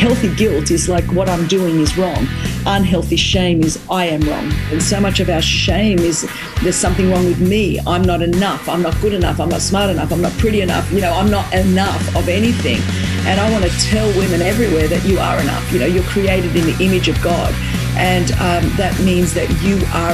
healthy guilt is like what I'm doing is wrong. Unhealthy shame is I am wrong. And so much of our shame is there's something wrong with me. I'm not enough. I'm not good enough. I'm not smart enough. I'm not pretty enough. I'm not enough of anything. And I want to tell women everywhere that you are enough. You're created in the image of God. And that means that you are